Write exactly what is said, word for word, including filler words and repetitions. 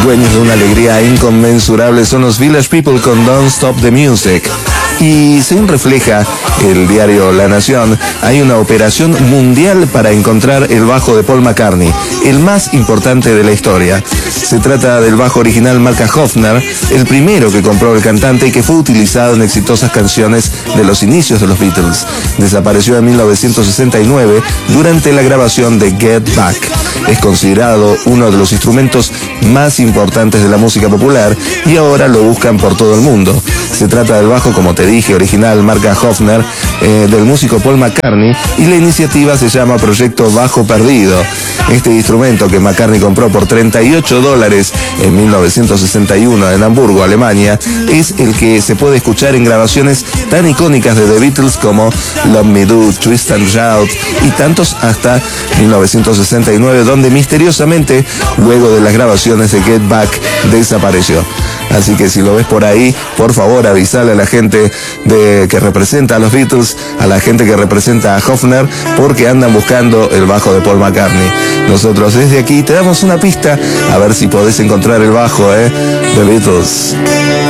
Dueños de una alegría inconmensurable son los Village People con Don't Stop the Music. Y según refleja el diario La Nación, hay una operación mundial para encontrar el bajo de Paul McCartney, el más importante de la historia. Se trata del bajo original marca Hofner, el primero que compró el cantante y que fue utilizado en exitosas canciones de los inicios de los Beatles. Desapareció en mil novecientos sesenta y nueve durante la grabación de Get Back. Es considerado uno de los instrumentos más importantes de la música popular y ahora lo buscan por todo el mundo. Se trata del bajo, como te dije, original marca Hofner, eh, del músico Paul McCartney, y la iniciativa se llama Proyecto Bajo Perdido. Este instrumento que McCartney compró por treinta y ocho dólares en mil novecientos sesenta y uno en Hamburgo, Alemania, es el que se puede escuchar en grabaciones tan icónicas de The Beatles como Love Me Do, Twist and Shout y tantos hasta mil novecientos sesenta y nueve, donde misteriosamente, luego de las grabaciones de Get Back, desapareció. Así que si lo ves por ahí, por favor avisale a la gente de, que representa a los Beatles, a la gente que representa a Hofner, porque andan buscando el bajo de Paul McCartney. Nosotros desde aquí te damos una pista, a ver si podés encontrar el bajo, ¿eh? The Beatles.